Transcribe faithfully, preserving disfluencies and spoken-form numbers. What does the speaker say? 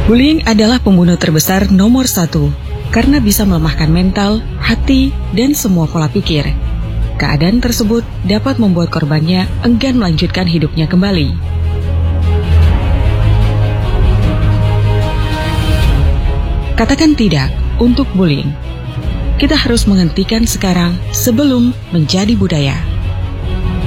Bullying adalah pembunuh terbesar nomor satu, karena bisa melemahkan mental, hati, dan semua pola pikir. Keadaan tersebut dapat membuat korbannya enggan melanjutkan hidupnya kembali. Katakan tidak untuk bullying. Kita harus menghentikan sekarang sebelum menjadi budaya.